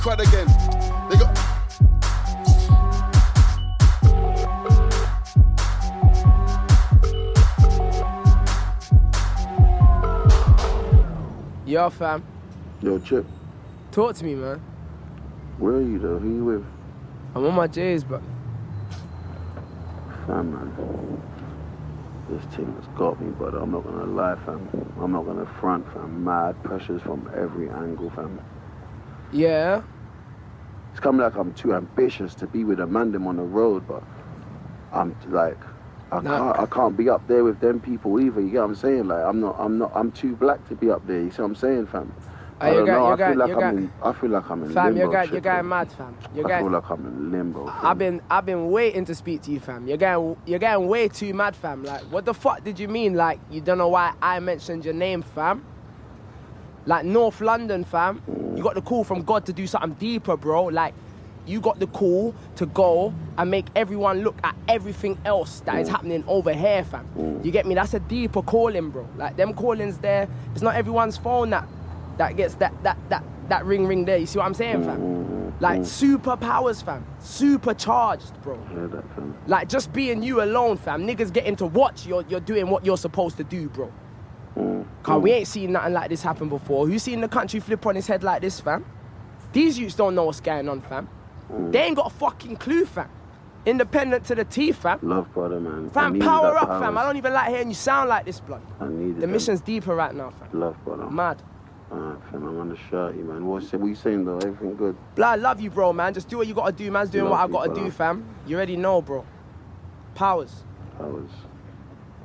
crud again. They got. Yo, fam. Yo, Chip. Talk to me, man. Where are you, though? Who you with? I'm on my J's, but... Fam, man. This team has got me, but I'm not gonna lie, fam. I'm not gonna front, fam. Mad pressures from every angle, fam. Yeah? It's coming like I'm too ambitious to be with a man them on the road, but I'm like... I can't be up there with them people either. You get what I'm saying? Like I'm too black to be up there. You see what I'm saying, fam? I don't know. I feel like I'm in fam, limbo. you're going mad, fam. I feel like I'm in limbo. Fam. I've been waiting to speak to you, fam. You're going way too mad, fam. Like, what the fuck did you mean? Like, you don't know why I mentioned your name, fam? Like North London, fam. You got the call from God to do something deeper, bro. Like, you got the call to go and make everyone look at everything else that is happening over here, fam. You get me? That's a deeper calling, bro. Like, them callings there, it's not everyone's phone that gets that ring there. You see what I'm saying, fam? Like, superpowers, fam. Supercharged, bro. I heard that, fam. Like, just being you alone, fam. Niggas getting to watch you're doing what you're supposed to do, bro. Cause we ain't seen nothing like this happen before. Who's seen the country flip on his head like this, fam? These youths don't know what's going on, fam. They ain't got a fucking clue, fam. Independent to the teeth, fam. Love, brother, man. Fam, power up, fam. I don't even like hearing you sound like this, blood. I need it. The mission's deeper right now, fam. Love, brother. Mad. Alright, fam, I'm on the shirty, man. What you saying, though? Everything good? Blood, I love you, bro, man. Just do what you gotta do, man's doing what I gotta do, fam. You already know, bro. Powers.